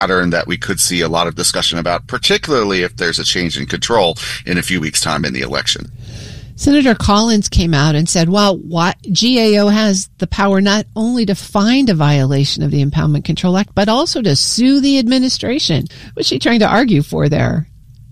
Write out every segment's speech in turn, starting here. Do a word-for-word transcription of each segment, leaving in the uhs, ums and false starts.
pattern that we could see a lot of discussion about, particularly if there's a change in control in a few weeks' time in the election. Senator Collins came out and said, well, what, G A O has the power not only to find a violation of the Impoundment Control Act, but also to sue the administration. What's she trying to argue for there?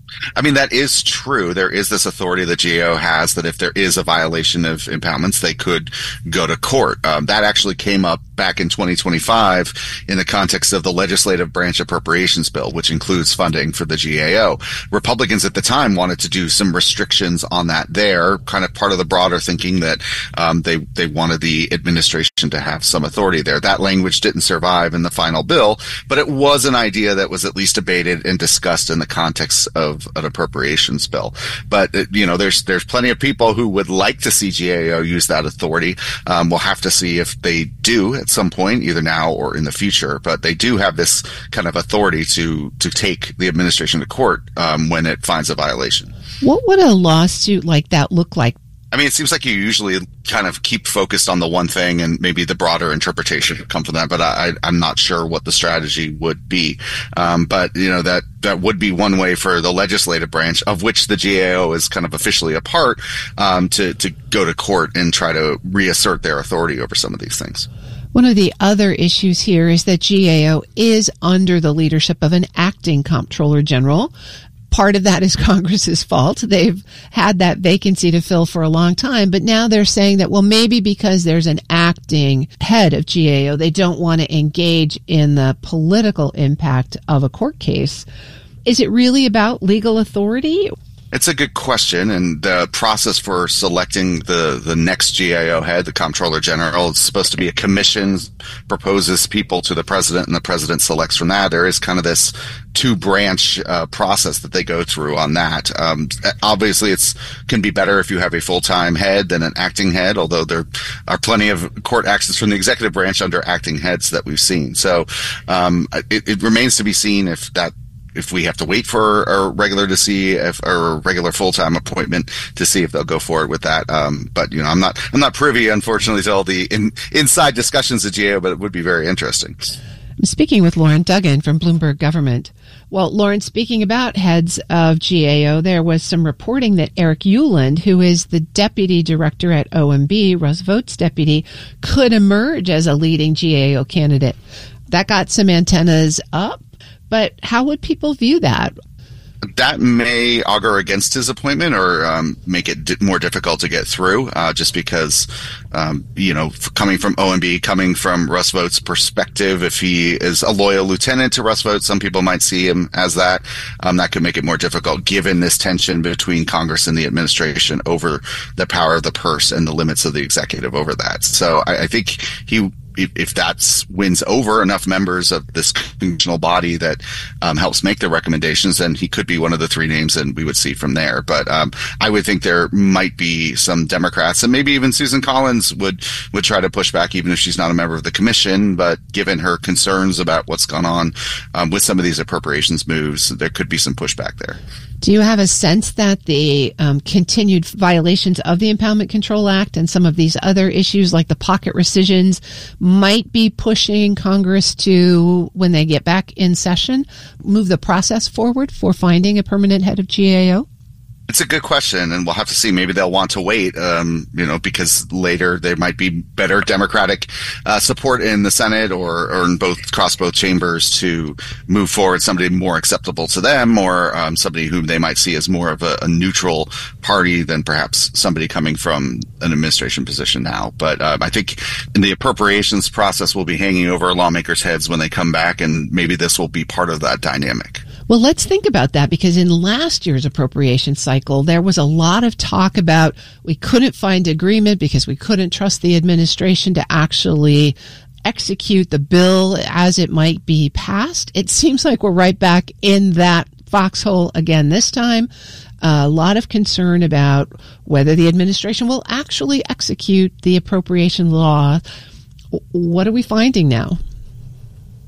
I mean, that is true. There is this authority that G A O has that if there is a violation of impoundments, they could go to court. Um, that actually came up back in twenty twenty-five in the context of the legislative branch appropriations bill, which includes funding for the G A O. Republicans at the time wanted to do some restrictions on that there, kind of part of the broader thinking that um, they, they wanted the administration to have some authority there. That language didn't survive in the final bill, but it was an idea that was at least debated and discussed in the context of an appropriations bill. But, you know, there's there's plenty of people who would like to see G A O use that authority. Um, we'll have to see if they do at some point, either now or in the future. But they do have this kind of authority to to take the administration to court um, when it finds a violation. What would a lawsuit like that look like? I mean, it seems like you usually kind of keep focused on the one thing and maybe the broader interpretation would come from that, but I, I'm not sure what the strategy would be. Um, but, you know, that, that would be one way for the legislative branch, of which the G A O is kind of officially a part, um, to, to go to court and try to reassert their authority over some of these things. One of the other issues here is that G A O is under the leadership of an acting comptroller general. Part of that is Congress's fault. They've had that vacancy to fill for a long time, but now they're saying that, well, maybe because there's an acting head of G A O, they don't want to engage in the political impact of a court case. Is it really about legal authority? It's a good question, and the process for selecting the, the next G A O head, the Comptroller General, is supposed to be a commission, proposes people to the president, and the president selects from that. There is kind of this two-branch uh, process that they go through on that. Um, obviously, it's can be better if you have a full-time head than an acting head, although there are plenty of court actions from the executive branch under acting heads that we've seen. So um, it, it remains to be seen if that if we have to wait for a regular to see if or a regular full-time appointment to see if they'll go forward with that. Um, but, you know, I'm not, I'm not privy, unfortunately, to all the in, inside discussions at G A O, but it would be very interesting. I'm speaking with Lauren Duggan from Bloomberg Government. Well, Lauren, speaking about heads of G A O, there was some reporting that Eric Ueland, who is the deputy director at O M B, Russ Vogt's deputy, could emerge as a leading G A O candidate. That got some antennas up. But how would people view that? That may augur against his appointment or um, make it di- more difficult to get through, uh, just because, um, you know, f- coming from O M B, coming from Russ Vogt's perspective, if he is a loyal lieutenant to Russ Vogt, some people might see him as that. Um, that could make it more difficult given this tension between Congress and the administration over the power of the purse and the limits of the executive over that. So I, I think he... if that wins over enough members of this congressional body that um, helps make the recommendations, then he could be one of the three names and we would see from there. But um, I would think there might be some Democrats, and maybe even Susan Collins would, would try to push back, even if she's not a member of the commission. But given her concerns about what's gone on um, with some of these appropriations moves, there could be some pushback there. Do you have a sense that the um, continued violations of the Impoundment Control Act and some of these other issues like the pocket rescissions might be pushing Congress to, when they get back in session, move the process forward for finding a permanent head of G A O? It's a good question, and we'll have to see. Maybe they'll want to wait, um, you know, because later there might be better Democratic uh, support in the Senate or, or in both across both chambers to move forward somebody more acceptable to them, or um, somebody whom they might see as more of a, a neutral party than perhaps somebody coming from an administration position now. But um, I think in the appropriations process will be hanging over lawmakers' heads when they come back, and maybe this will be part of that dynamic. Well, let's think about that, because in last year's appropriation cycle, there was a lot of talk about we couldn't find agreement because we couldn't trust the administration to actually execute the bill as it might be passed. It seems like we're right back in that foxhole again this time. A lot of concern about whether the administration will actually execute the appropriation law. What are we finding now?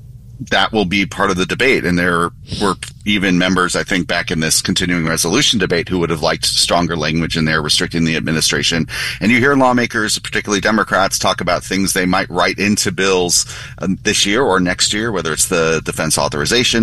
that will be part of the debate. And there were even members, I think, back in this continuing resolution debate who would have liked stronger language in there restricting the administration. And you hear lawmakers, particularly Democrats, talk about things they might write into bills um, this year or next year, whether it's the defense authorization